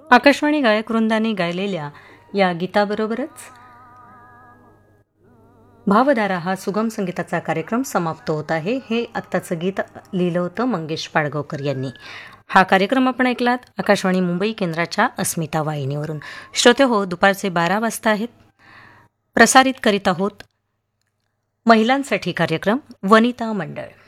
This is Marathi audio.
आकाशवाणी गायक वृंदाने गायलेल्या या गीताबरोबरच भावधारा हा सुगम संगीताचा कार्यक्रम समाप्त होत आहे. हे आत्ताचं गीत लिहिलं होतं मंगेश पाडगावकर यांनी. हा कार्यक्रम आपण ऐकलात आकाशवाणी मुंबई केंद्राच्या अस्मिता वाहिनीवरून. श्रोते हो, दुपारचे 12 वाजता आहेत. प्रसारित करीत आहोत महिलांसाठी कार्यक्रम वनिता मंडळ.